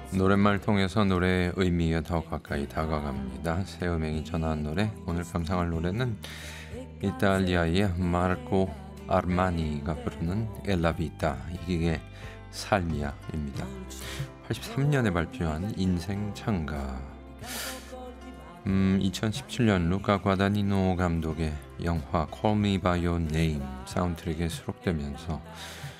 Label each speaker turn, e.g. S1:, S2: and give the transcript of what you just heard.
S1: 노랫말 통해서 노래의 의미에 더 가까이 다가갑니다. 새음행이 전한 노래. 오늘 감상할 노래는 이탈리아의 마르코 아르마니가 부르는 엘라비타, 이게 삶이야입니다. 83년에 발표한 인생 찬가. 2017년 루카 과다니노 감독의 영화 Call Me By Your Name 사운드트랙에 수록되면서